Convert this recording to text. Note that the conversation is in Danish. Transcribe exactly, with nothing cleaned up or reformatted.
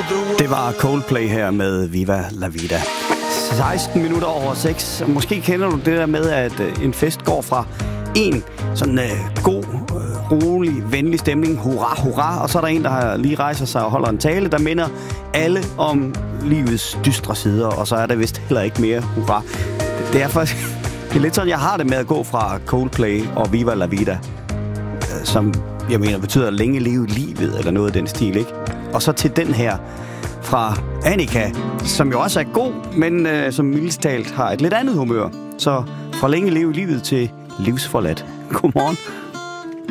Det var Coldplay her med Viva La Vida. seksten minutter over seks. Måske kender du det der med, at en fest går fra en sådan uh, god, uh, rolig, venlig stemning. Hurra, hurra. Og så er der en, der lige rejser sig og holder en tale, der minder alle om livets dystre sider. Og så er der vist heller ikke mere hurra. Det er faktisk det er lidt sådan, jeg har det med at gå fra Coldplay og Viva La Vida, uh, som jeg mener betyder længe leve livet, eller noget af den stil, ikke? Og så til den her fra Annika, som jo også er god, men øh, som mildest talt har et lidt andet humør. Så fra længe leve livet til livsforladt. Godmorgen.